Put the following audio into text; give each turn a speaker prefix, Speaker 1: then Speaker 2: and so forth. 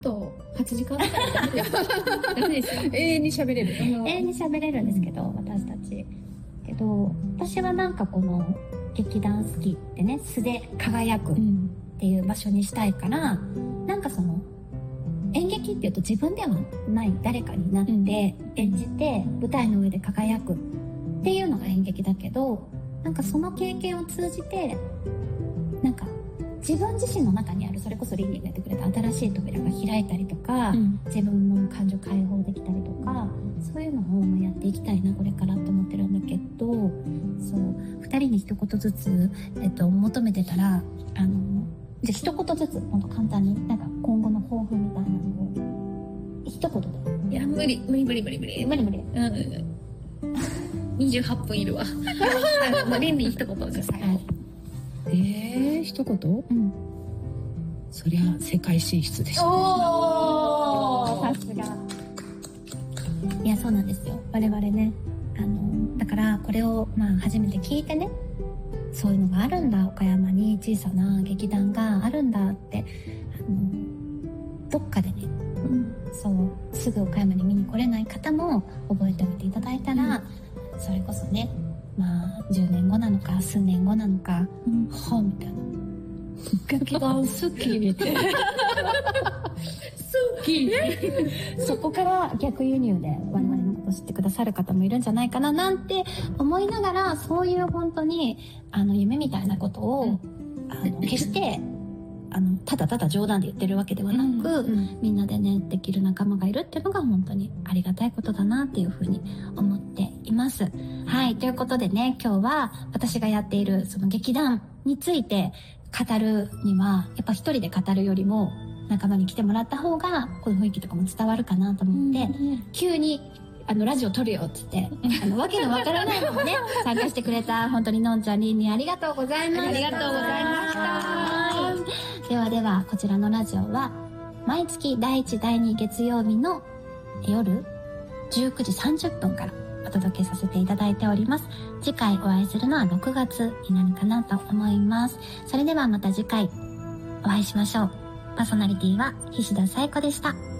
Speaker 1: と8時間ぐらいダメですよ。永遠に喋れる。
Speaker 2: 永遠に喋れるんですけど、私たち。けど、私はなんかこの劇団好きってね、素で輝くっていう場所にしたいから、なんかその、演劇っていうと自分ではない誰かになって演じて舞台の上で輝くっていうのが演劇だけど、なんかその経験を通じて、なんか自分自身の中にある、それこそリンリンが言ってくれた新しい扉が開いたりとか、自分の感情解放できたりとか、そういうのをやっていきたいなこれからと思ってるんだけど、そう、2人に一言ずつ、求めてたら、じゃあ一言ずつ、ほんと簡単に、なんか今後の抱負みたいなのを、一言で。
Speaker 1: いや、無理。
Speaker 2: 無理。
Speaker 1: 28分いるわ。リンリン一言じゃ最後。
Speaker 3: 一言？そりゃ世界進出でしょ。
Speaker 2: さすが。いや、そうなんですよ。我々ね、だからこれを初めて聞いてね、そういうのがあるんだ、岡山に小さな劇団があるんだって、どっかでね、そうすぐ岡山に見に来れない方も覚えておいていただいたら、それこそね、10年後なのか数年後なのか、みたいな
Speaker 3: 劇団好きって
Speaker 2: 好きそこから逆輸入で我々のことを知ってくださる方もいるんじゃないかななんて思いながら、そういう本当に夢みたいなことを、決してただただ冗談で言ってるわけではなく、みんなでねできる仲間がいるっていうのが本当にありがたいことだなっていうふうに思っています。はい、ということでね、今日は私がやっているその劇団について語るには、やっぱ一人で語るよりも仲間に来てもらった方がこの雰囲気とかも伝わるかなと思って、急にラジオ撮るよっつってわけのわからないのもね参加してくれた本当にのんちゃん、りんにありがとうございました。
Speaker 1: ありがとうございました。
Speaker 2: ではこちらのラジオは毎月第1第2月曜日の夜19時30分からお届けさせていただいております。次回お会いするのは6月になるかなと思います。それではまた次回お会いしましょう。パーソナリティは菱田紗友子でした。